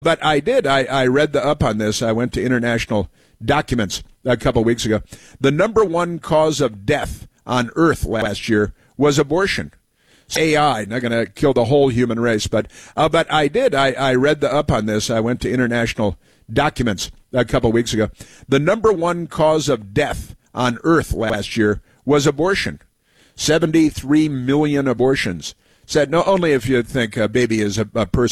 But I did. I read up on this. I went to International Documents a couple of weeks ago. The number one cause of death on Earth last year was abortion. AI, not going to kill the whole human race, but I did. I read up on this. I went to International Documents a couple of weeks ago. The number one cause of death on Earth last year was abortion. 73 million abortions. Said, no, only if you think a baby is a person